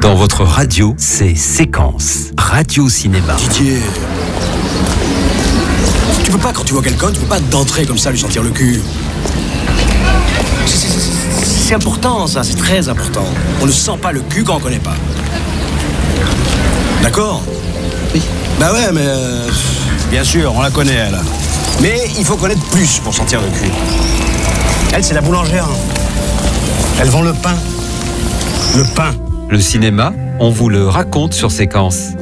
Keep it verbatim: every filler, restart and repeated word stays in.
Dans votre radio, c'est Séquence. Radio Cinéma. Didier, tu peux pas, quand tu vois quelqu'un, tu peux pas d'entrer comme ça, lui sentir le cul. C'est, c'est, c'est, c'est important, ça, c'est très important. On ne sent pas le cul quand on connaît pas. D'accord ? Oui. Bah ouais, mais... Euh, bien sûr, on la connaît, elle. Mais il faut connaître plus pour sentir le cul. Elle, c'est la boulangère. Elle vend le pain. Le pain. Le cinéma, on vous le raconte sur Séquence.